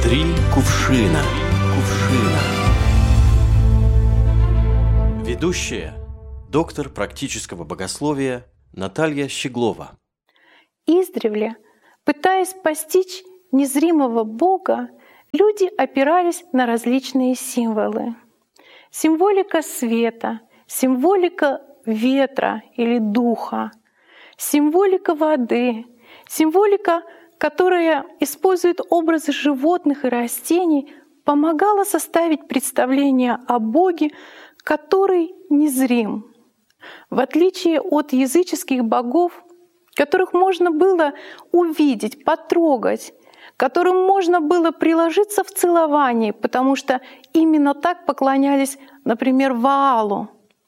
Три кувшина. Ведущая, доктор практического богословия Наталья Щеглова. Издревле, пытаясь постичь незримого Бога, люди опирались на различные символы. Символика света, символика ветра или духа, символика воды, символика, которая использует образы животных и растений, помогала составить представление о Боге, который незрим. В отличие от языческих богов, которых можно было увидеть, потрогать, которым можно было приложиться в целовании, потому что именно так поклонялись, например, Ваалу.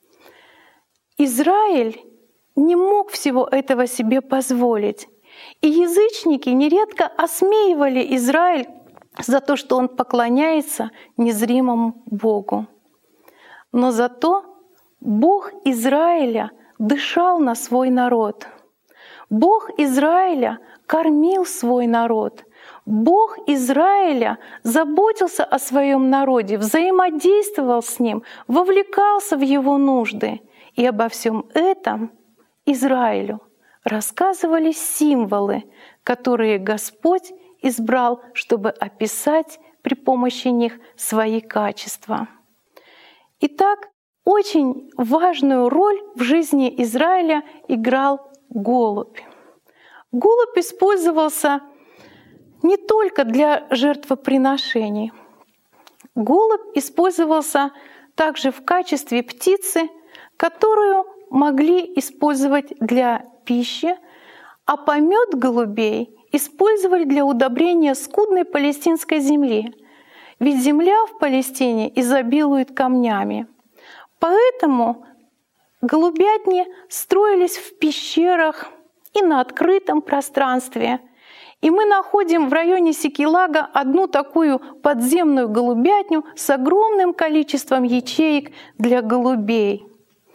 Израиль не мог всего этого себе позволить. И язычники нередко осмеивали Израиль за то, что он поклоняется незримому Богу. Но зато Бог Израиля дышал на свой народ. Бог Израиля кормил свой народ. Бог Израиля заботился о своем народе, взаимодействовал с ним, вовлекался в его нужды. И обо всем этом Израилю рассказывали символы, которые Господь избрал, чтобы описать при помощи них свои качества. Итак, очень важную роль в жизни Израиля играл голубь. Голубь использовался не только для жертвоприношений. Голубь использовался также в качестве птицы, которую могли использовать для пищи, а помет голубей использовали для удобрения скудной палестинской земли. Ведь земля в Палестине изобилует камнями. Поэтому голубятни строились в пещерах и на открытом пространстве. И мы находим в районе Сикилага одну такую подземную голубятню с огромным количеством ячеек для голубей.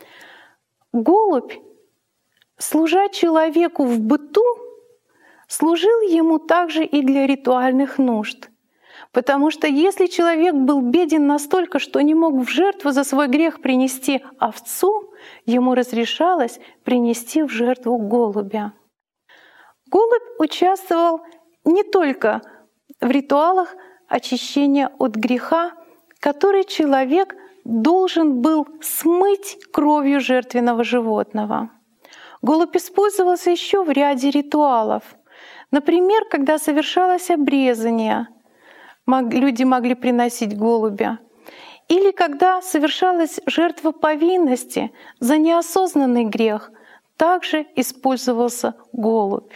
Голубь, служа человеку в быту, служил ему также и для ритуальных нужд. Потому что если человек был беден настолько, что не мог в жертву за свой грех принести овцу, ему разрешалось принести в жертву голубя. Голубь участвовал не только в ритуалах очищения от греха, который человек должен был смыть кровью жертвенного животного. Голубь использовался еще в ряде ритуалов. Например, когда совершалось обрезание, люди могли приносить голубя. Или когда совершалась жертва повинности за неосознанный грех, также использовался голубь.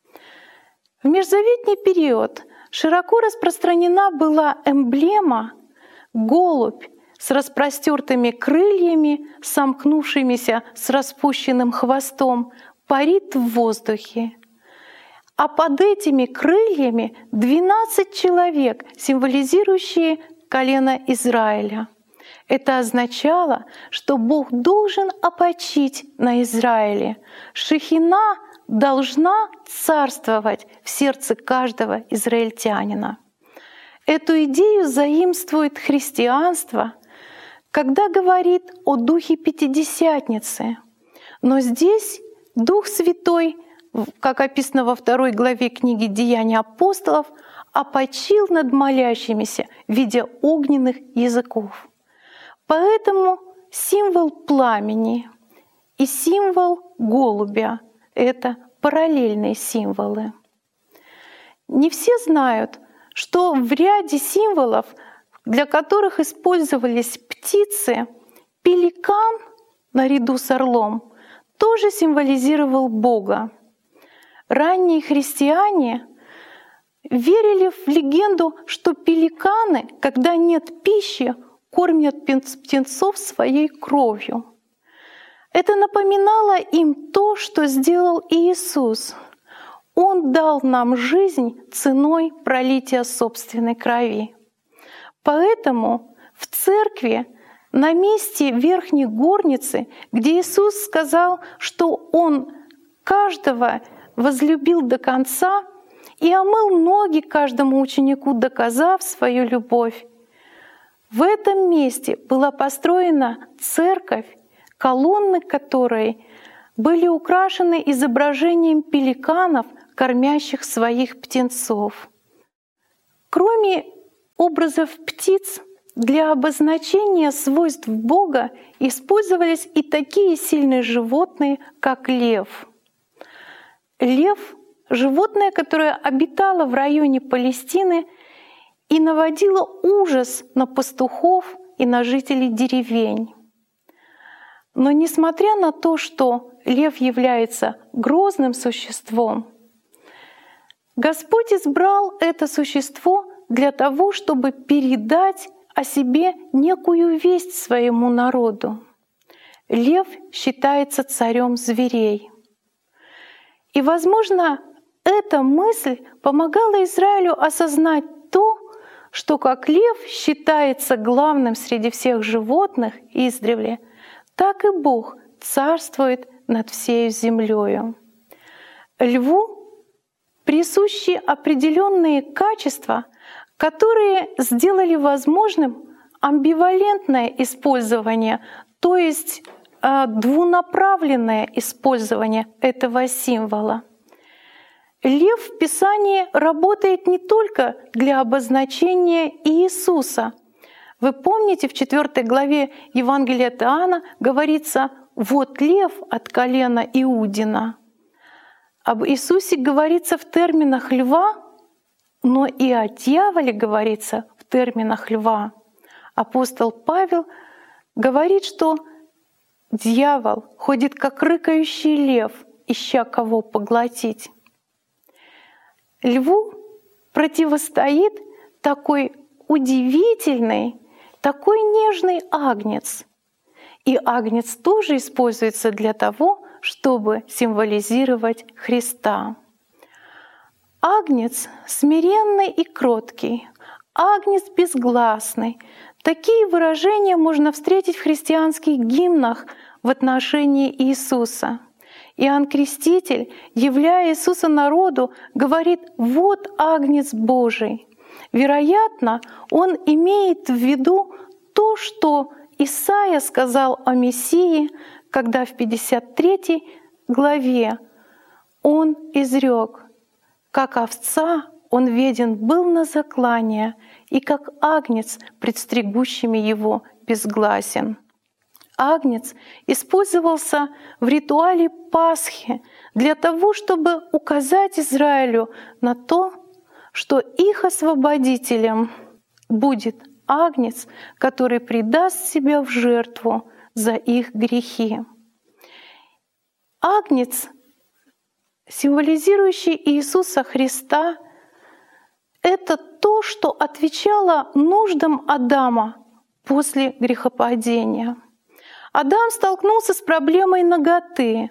В межзаветний период широко распространена была эмблема голубь с распростертыми крыльями, сомкнувшимися с распущенным хвостом, парит в воздухе. А под этими крыльями 12 человек, символизирующие колено Израиля. Это означало, что Бог должен опочить на Израиле. Шехина должна царствовать в сердце каждого израильтянина. Эту идею заимствует христианство, когда говорит о Духе Пятидесятницы. Но здесь Дух Святой, как описано во 2 главе книги «Деяния апостолов», опочил над молящимися в виде огненных языков. Поэтому символ пламени и символ голубя — это параллельные символы. Не все знают, что в ряде символов, для которых использовались птицы, пеликан наряду с орлом тоже символизировал Бога. Ранние христиане верили в легенду, что пеликаны, когда нет пищи, кормят птенцов своей кровью. Это напоминало им то, что сделал Иисус. Он дал нам жизнь ценой пролития собственной крови. Поэтому в церкви на месте верхней горницы, где Иисус сказал, что Он каждого возлюбил до конца, и омыл ноги каждому ученику, доказав свою любовь. В этом месте была построена церковь, колонны которой были украшены изображением пеликанов, кормящих своих птенцов. Кроме образов птиц, для обозначения свойств Бога использовались и такие сильные животные, как лев. Лев — животное, которое обитало в районе Палестины и наводило ужас на пастухов и на жителей деревень. Но несмотря на то, что лев является грозным существом, Господь избрал это существо для того, чтобы передать о себе некую весть своему народу. Лев считается царем зверей. И, возможно, эта мысль помогала Израилю осознать то, что как лев считается главным среди всех животных издревле, так и Бог царствует над всей землею. Льву присущи определенные качества, которые сделали возможным амбивалентное использование, то есть двунаправленное использование этого символа. Лев в Писании работает не только для обозначения Иисуса. Вы помните, в 4 главе Евангелия от Иоанна говорится «Вот лев от колена Иудина». Об Иисусе говорится в терминах льва, но и о дьяволе говорится в терминах льва. Апостол Павел говорит, что дьявол ходит как рыкающий лев, ища кого поглотить. Льву противостоит такой удивительный, такой нежный агнец. И агнец тоже используется для того, чтобы символизировать Христа. Агнец смиренный и кроткий, агнец безгласный. Такие выражения можно встретить в христианских гимнах в отношении Иисуса. Иоанн Креститель, являя Иисуса народу, говорит: «Вот агнец Божий». Вероятно, он имеет в виду то, что Исаия сказал о Мессии, когда в 53 главе он изрек: «Как овца он веден был на заклание, и как агнец пред стригущими его безгласен». Агнец использовался в ритуале Пасхи для того, чтобы указать Израилю на то, что их освободителем будет агнец, который предаст себя в жертву за их грехи. Агнец, символизирующий Иисуса Христа, это то, что отвечало нуждам Адама после грехопадения. Адам столкнулся с проблемой наготы.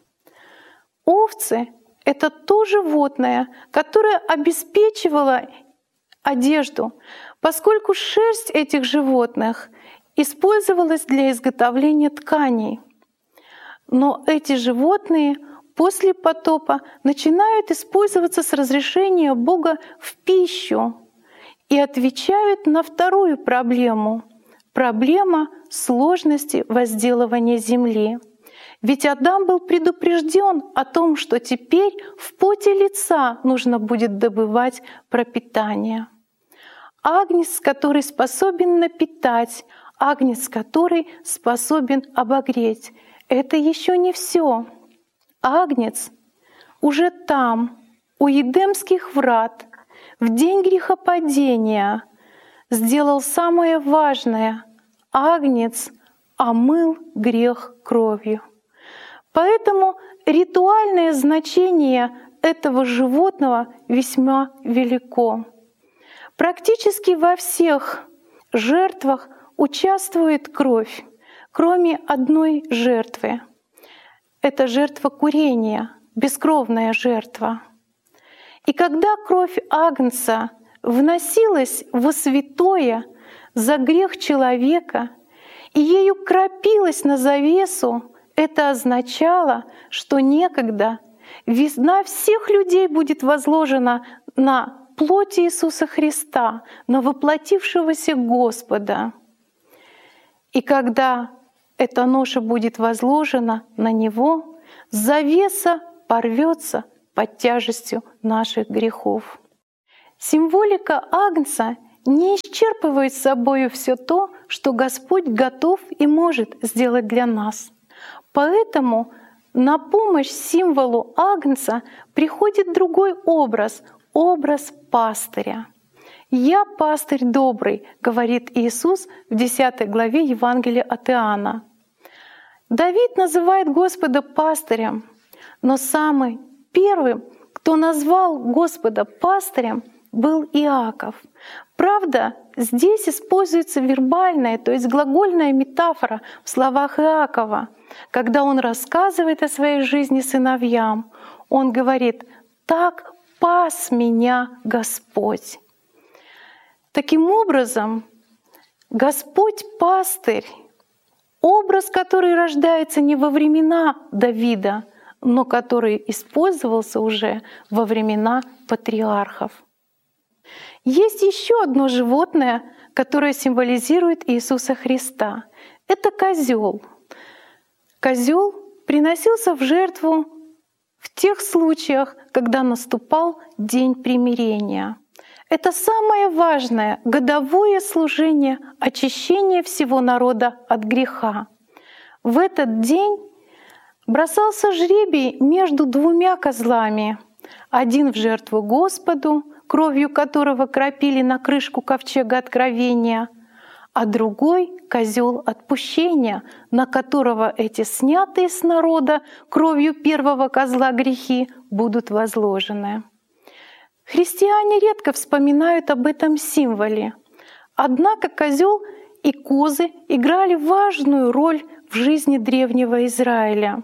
Овцы — это то животное, которое обеспечивало одежду, поскольку шерсть этих животных использовалась для изготовления тканей. Но эти животные после потопа начинают использоваться с разрешения Бога в пищу и отвечают на вторую проблему — проблема сложности возделывания земли. Ведь Адам был предупрежден о том, что теперь в поте лица нужно будет добывать пропитание. Агнец, который способен напитать, агнец, который способен обогреть — это еще не все. Агнец уже там, у Едемских врат, в день грехопадения сделал самое важное — агнец омыл грех кровью. Поэтому ритуальное значение этого животного весьма велико. Практически во всех жертвах участвует кровь, кроме одной жертвы. Это жертва курения, бескровная жертва. И когда кровь агнца вносилась во святое за грех человека и ею кропилась на завесу, это означало, что некогда вина всех людей будет возложена на плоть Иисуса Христа, на воплотившегося Господа. И когда эта ноша будет возложена на Него, завеса порвется под тяжестью наших грехов. Символика Агнца не исчерпывает собою все то, что Господь готов и может сделать для нас. Поэтому на помощь символу Агнца приходит другой образ — образ пастыря. «Я пастырь добрый», — говорит Иисус в 10 главе Евангелия от Иоанна. Давид называет Господа пастырем, но самый первым, кто назвал Господа пастырем, был Иаков. Правда, здесь используется вербальная, то есть глагольная метафора в словах Иакова. Когда он рассказывает о своей жизни сыновьям, он говорит: «Так пас меня Господь». Таким образом, Господь пастырь — образ, который рождается не во времена Давида, но который использовался уже во времена патриархов. Есть еще одно животное, которое символизирует Иисуса Христа. Это козел. Козел приносился в жертву в тех случаях, когда наступал День примирения. Это самое важное годовое служение очищения всего народа от греха. В этот день бросался жребий между двумя козлами. Один в жертву Господу, кровью которого кропили на крышку ковчега откровения, а другой — козел отпущения, на которого эти снятые с народа кровью первого козла грехи будут возложены. Христиане редко вспоминают об этом символе. Однако козел и козы играли важную роль в жизни древнего Израиля.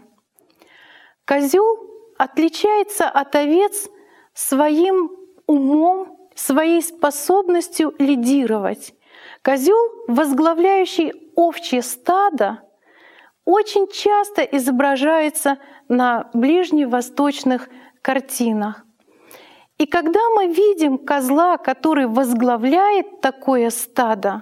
Козел отличается от овец своим умом, своей способностью лидировать. Козел, возглавляющий овчье стадо, очень часто изображается на ближневосточных картинах. И когда мы видим козла, который возглавляет такое стадо,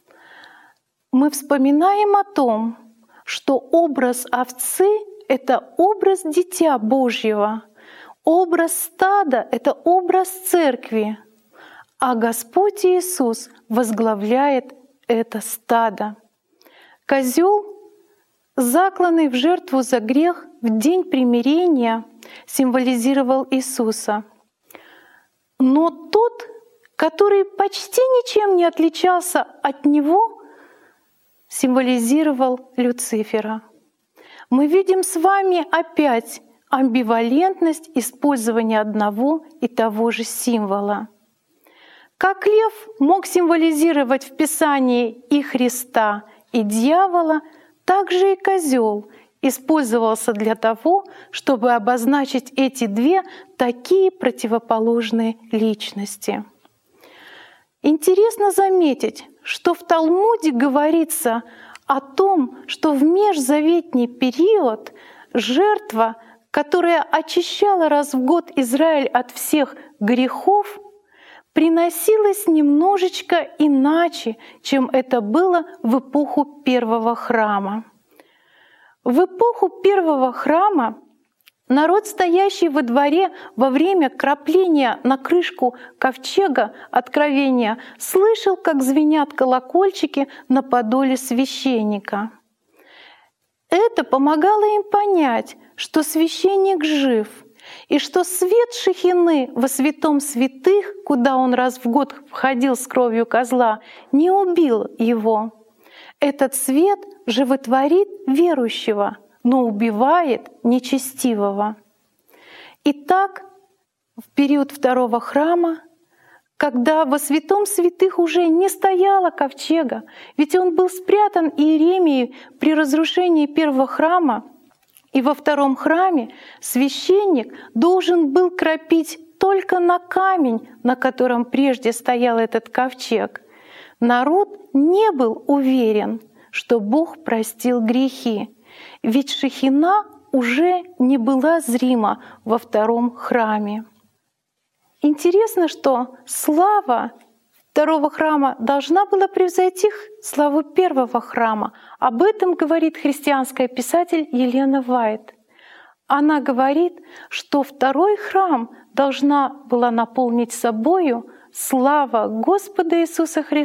мы вспоминаем о том, что образ овцы — это образ Дитя Божьего, образ стада — это образ церкви, а Господь Иисус возглавляет это стадо. Козел, закланный в жертву за грех в день примирения, символизировал Иисуса. Но тот, который почти ничем не отличался от Него, символизировал Люцифера. Мы видим с вами опять амбивалентность использования одного и того же символа. Как лев мог символизировать в Писании и Христа, и дьявола, так же и козел использовался для того, чтобы обозначить эти две такие противоположные личности. Интересно заметить, что в Талмуде говорится о том, что в межзаветний период жертва, которая очищала раз в год Израиль от всех грехов, приносилась немножечко иначе, чем это было в эпоху первого храма. В эпоху первого храма народ, стоящий во дворе во время крапления на крышку ковчега откровения, слышал, как звенят колокольчики на подоле священника. Это помогало им понять, что священник жив, и что свет шехины во святом святых, куда он раз в год входил с кровью козла, не убил его. Этот свет животворит верующего, но убивает нечестивого. Итак, в период второго храма, когда во святом святых уже не стояло ковчега, ведь он был спрятан Иеремией при разрушении первого храма, и во втором храме священник должен был кропить только на камень, на котором прежде стоял этот ковчег. Народ не был уверен, что Бог простил грехи, ведь шехина уже не была зрима во втором храме. Интересно, что слава второго храма должна была превзойти славу первого храма. Об этом говорит христианская писатель Елена Вайт. Она говорит, что второй храм должна была наполнить собою слава Господа Иисуса Христа